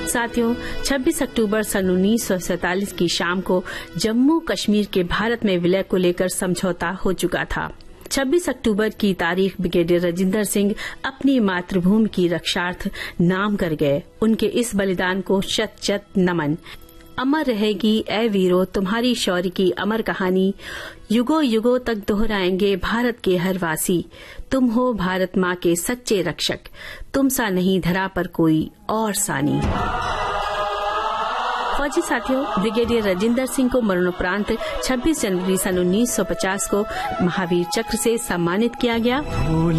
साथियों, 26 अक्टूबर सन 1947 की शाम को जम्मू कश्मीर के भारत में विलय को लेकर समझौता हो चुका था। 26 अक्टूबर की तारीख ब्रिगेडियर राजिंदर सिंह अपनी मातृभूमि की रक्षार्थ नाम कर गए। उनके इस बलिदान को शत शत नमन। अमर रहेगी ए वीरो तुम्हारी शौर्य की अमर कहानी, युगों युगों तक दोहराएंगे भारत के हर वासी। तुम हो भारत माँ के सच्चे रक्षक, तुम सा नहीं धरा पर कोई और सानी। फौजी साथियों, ब्रिगेडियर राजिंदर सिंह को मरणोपरांत 26 जनवरी सन 1950 को महावीर चक्र से सम्मानित किया गया।